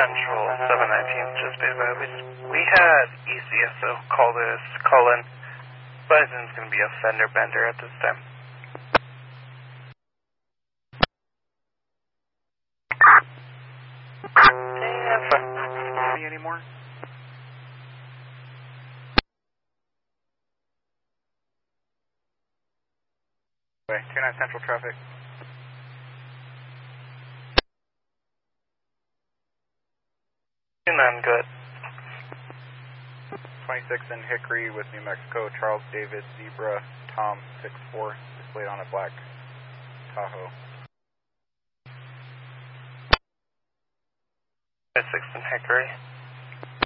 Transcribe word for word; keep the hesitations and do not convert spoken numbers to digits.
Central seven nineteen, just been by. We, we had E C S O call this, call in. Bison's going to be a fender bender at this time. Yeah, fine. See anymore? Okay, two nine Central traffic. two nine, good. twenty-six in Hickory with New Mexico, Charles David Zebra, Tom six four, displayed on a black Tahoe. six in Hickory.